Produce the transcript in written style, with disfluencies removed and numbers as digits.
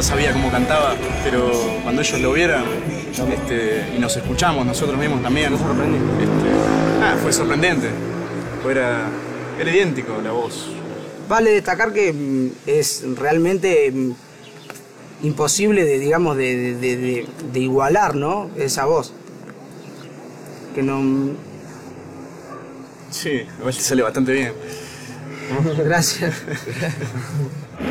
ya sabía cómo cantaba, pero cuando ellos lo vieran y nos escuchamos nosotros mismos también, fue sorprendente. Era idéntico la voz. Vale destacar que es realmente imposible digamos, de igualar, ¿no? Esa voz. Que no... Sí, a veces sale bastante bien. Gracias.